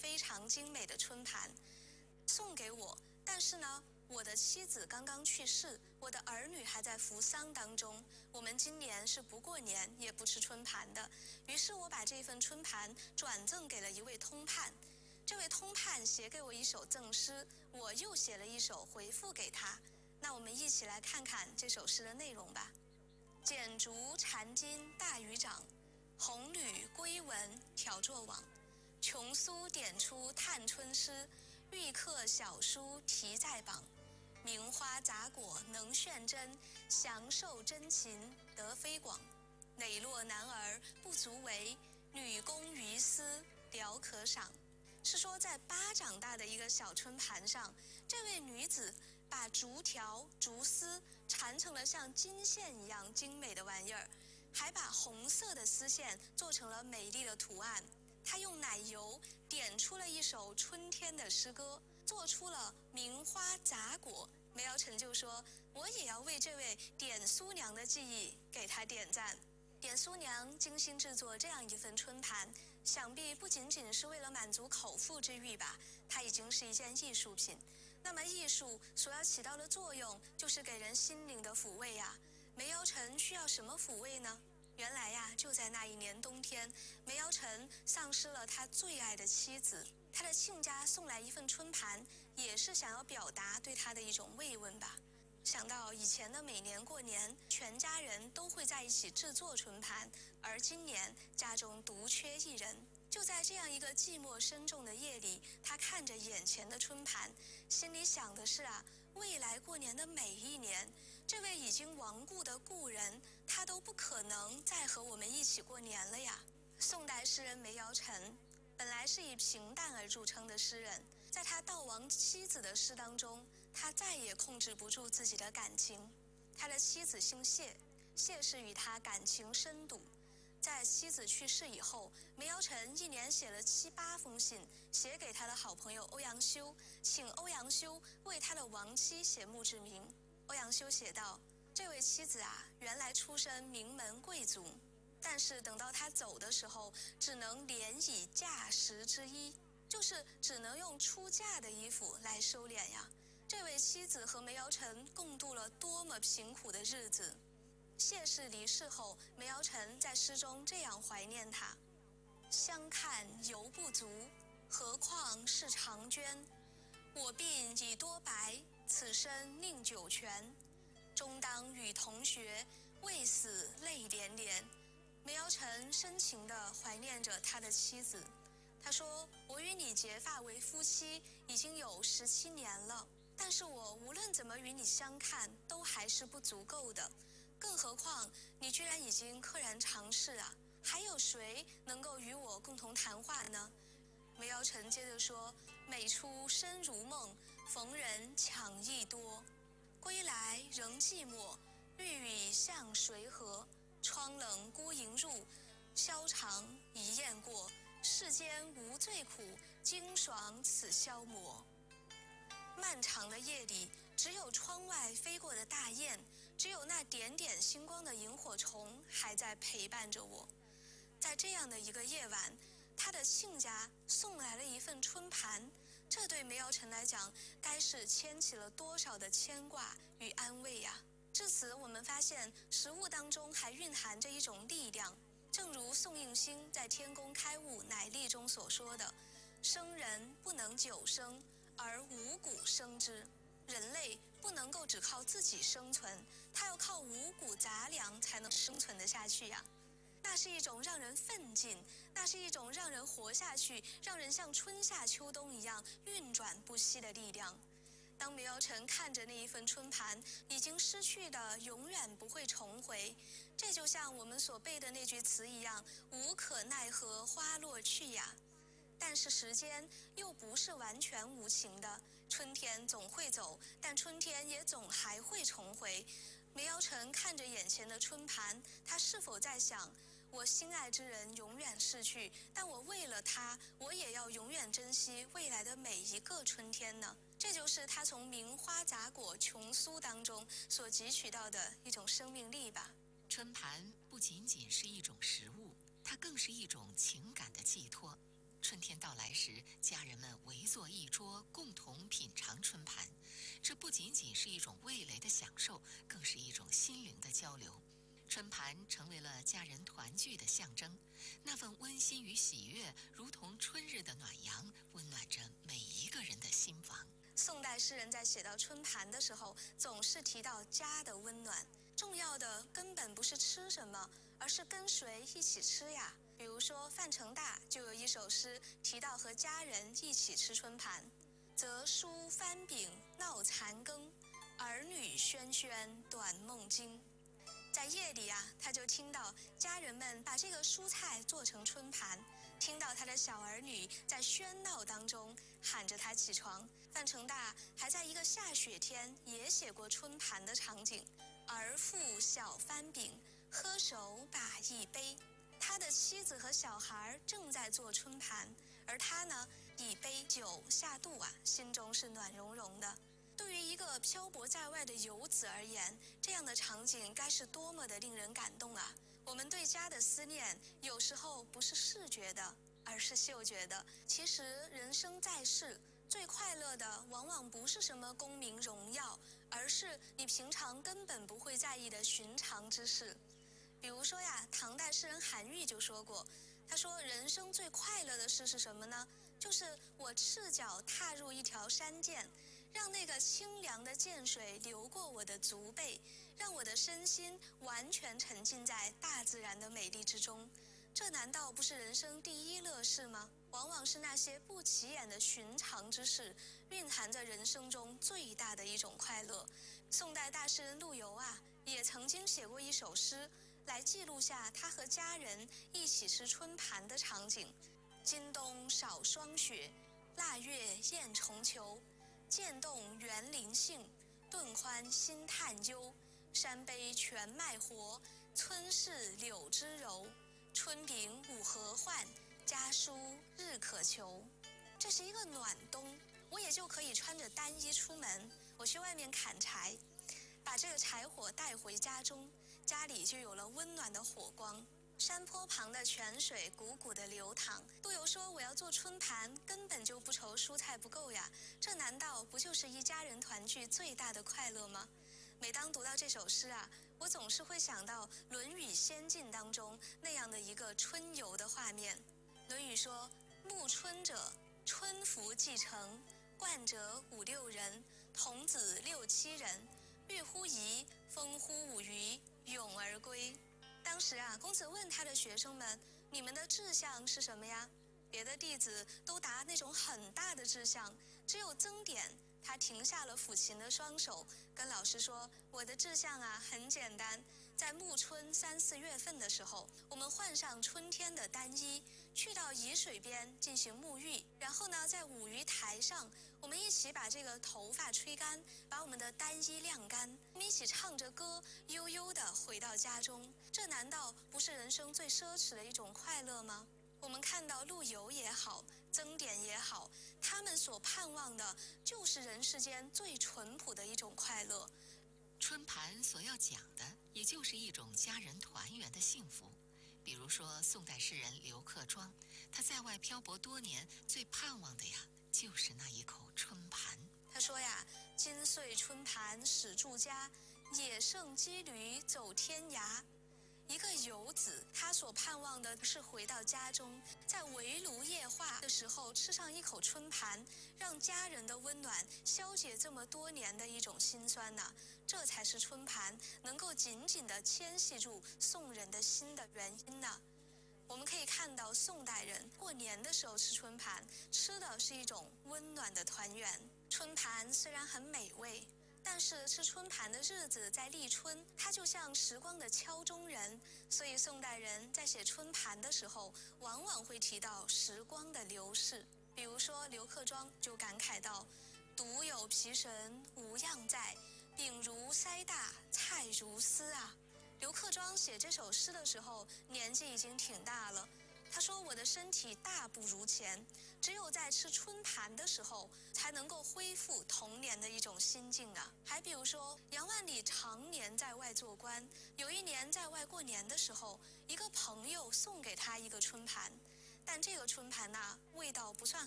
非常精美的春盘，送给我。但是呢，我的妻子刚刚去世，我的儿女还在扶丧当中，我们今年是不过年也不吃春盘的。于是我把这份春盘转赠给了一位通判，这位通判写给我一首赠诗，我又写了一首回复给他。那我们一起来看看这首诗的内容吧。剪竹缠金大鱼掌，红缕归文挑作网。琼酥点出探春诗，玉刻小书题在榜。名花杂果能炫真，祥寿真情得非广。磊落男儿不足为，女工于斯聊可赏。是说在巴掌大的一个小春盘上，这位女子把竹条、竹丝缠成了像金线一样精美的玩意儿，还把红色的丝线做成了美丽的图案。她用奶油点出了一首春天的诗歌，做出了名花杂果。梅尧臣就说：“我也要为这位点苏娘的技艺给她点赞。”点苏娘精心制作这样一份春盘，想必不仅仅是为了满足口腹之欲吧，它已经是一件艺术品。那么艺术所要起到的作用，就是给人心灵的抚慰呀。梅尧臣需要什么抚慰呢？原来呀，就在那一年冬天，梅尧臣丧失了他最爱的妻子，他的亲家送来一份春盘，也是想要表达对他的一种慰问吧。想到以前的每年过年，全家人都会在一起制作春盘，而今年家中独缺一人。就在这样一个寂寞深重的夜里，他看着眼前的春盘，心里想的是啊，未来过年的每一年，这位已经亡故的故人，他都不可能再和我们一起过年了呀。宋代诗人梅尧臣本来是以平淡而著称的诗人，在他悼亡妻子的诗当中，他再也控制不住自己的感情。他的妻子姓谢，谢氏与他感情深笃。在妻子去世以后，梅尧臣一连写了7、8封信，写给他的好朋友欧阳修，请欧阳修为他的亡妻写墓志铭。欧阳修写道：“这位妻子啊，原来出身名门贵族，但是等到她走的时候，只能连以嫁食之衣，就是只能用出嫁的衣服来收敛呀。这位妻子和梅尧臣共度了多么贫苦的日子。”谢氏离世后，梅尧臣在诗中这样怀念他：“相看犹不足，何况是长娟。我鬓已多白，此身宁久全。终当与同学，未死泪连连。”梅尧臣深情地怀念着他的妻子。他说：“我与你结发为夫妻已经有17年了，但是我无论怎么与你相看，都还是不足够的。更何况你居然已经溘然长逝啊，还有谁能够与我共同谈话呢？”梅尧臣接着说：“每出身如梦，逢人抢意多。归来仍寂寞，欲语向谁和？窗冷孤萤入，宵长一雁过。世间无最苦，经爽此消磨。”漫长的夜里，只有窗外飞过的大雁，只有那点点星光的萤火虫还在陪伴着我。在这样的一个夜晚，他的亲家送来了一份春盘，这对梅尧臣来讲，该是牵起了多少的牵挂与安慰呀！至此，我们发现食物当中还蕴含着一种力量。正如宋应星在《天工开物乃历》中所说的：“生人不能久生，而五谷生之。”人类不能够只靠自己生存，他要靠五谷杂粮才能生存得下去呀。那是一种让人奋进，那是一种让人活下去，让人像春夏秋冬一样运转不息的力量。当梅尧臣看着那一份春盘，已经失去的永远不会重回，这就像我们所背的那句词一样：“无可奈何花落去呀。”但是时间又不是完全无情的，春天总会走，但春天也总还会重回。梅尧臣看着眼前的春盘，他是否在想：我心爱之人永远逝去，但我为了他，我也要永远珍惜未来的每一个春天呢？这就是他从名花杂果琼酥当中所汲取到的一种生命力吧。 春盘不仅仅是一种食物，它更是一种情感的寄托。春天到来时， 家人们围坐一桌，共同品尝春盘。这不仅仅是一种味蕾的享受，更是一种心灵的交流。春盘成为了家人团聚的象征，那份温馨与喜悦，如同春日的暖阳，温暖着每一个人的心房。 宋代诗人在写到春盘的时候，总是提到家的温暖。重要的根本不是吃什么，而是跟谁一起吃呀。比如说范成大就有一首诗提到和家人一起吃春盘：择蔬翻饼闹残羹，儿女喧喧短梦惊。在夜里啊，他就听到家人们把这个蔬菜做成春盘，听到他的小儿女在喧闹当中喊着他起床。范成大还在一个下雪天也写过春盘的场景：儿妇小翻饼，喝熟把一杯。他的妻子和小孩正在做春盘，而他呢，一杯酒下肚啊，心中是暖融融的。对于一个漂泊在外的游子而言，这样的场景该是多么的令人感动啊！我们对家的思念，有时候不是视觉的，而是嗅觉的。其实人生在世，最快乐的往往不是什么功名荣耀，而是你平常根本不会在意的寻常之事。比如说呀，唐代诗人韩愈就说过，他说人生最快乐的事是什么呢？就是我赤脚踏入一条山涧，让那个清凉的涧水流过我的足背，让我的身心完全沉浸在大自然的美丽之中。这难道不是人生第一乐事吗？往往是那些不起眼的寻常之事，蕴含着人生中最大的一种快乐。宋代大诗人陆游啊，也曾经写过一首诗，来记录下他和家人一起吃春盘的场景：今冬少霜雪，腊月雁重裘。渐冻园林杏，顿宽新炭幽。山杯全麦活，村市柳枝柔。春饼五合换，家书日可求。这是一个暖冬，我也就可以穿着单衣出门，我去外面砍柴，把这个柴火带回家中，家里就有了温暖的火光。山坡旁的泉水汩汩地流淌。陆游说我要做春盘，根本就不愁蔬菜不够呀，这难道不就是一家人团聚最大的快乐吗？每当读到这首诗啊，我总是会想到《论语先进》当中那样的一个春游的画面。《论语》说：暮春者，春服既成，冠者5、6人，童子6、7人，乐乎沂，风乎舞雩，咏而归。当时啊，公子问他的学生们：你们的志向是什么呀？别的弟子都答那种很大的志向，只有曾点，他停下了抚琴的双手，跟老师说：我的志向啊很简单，在暮春3、4月份的时候，我们换上春天的单衣，去到沂水边进行沐浴，然后呢，在舞雩台上，我们一起把这个头发吹干，把我们的单衣晾干，我们一起唱着歌，悠悠地回到家中。这难道不是人生最奢侈的一种快乐吗？我们看到陆游也好，曾点也好，他们所盼望的就是人世间最淳朴的一种快乐。 春盘所要讲的，也就是一种家人团圆的幸福。比如说宋代诗人刘克庄，他在外漂泊多年，最盼望的呀，就是那一口春盘。 他说呀：今岁春盘始住家，也胜羁旅走天涯。一个游子，他所盼望的是回到家中，在围炉夜话的时候吃上一口春盘，让家人的温暖消解这么多年的一种辛酸呐。这才是春盘能够紧紧地牵系住宋人的心的原因呐。我们可以看到宋代人过年的时候吃春盘，吃的是一种温暖的团圆。春盘虽然很美味，但是吃春盘的日子在立春，它就像时光的敲钟人，所以宋代人在写春盘的时候，往往会提到时光的流逝。比如说刘克庄就感慨到：独有皮神无恙在，饼如筛大，菜如丝啊。刘克庄写这首诗的时候，年纪已经挺大了。他说：我的身体大不如前，只有在吃春盘的时候，才能够恢复童年的一种心境啊。还比如说杨万里常年在外做官，有一年在外过年的时候，一个朋友送给他一个春盘，但这个春盘呐，味道不算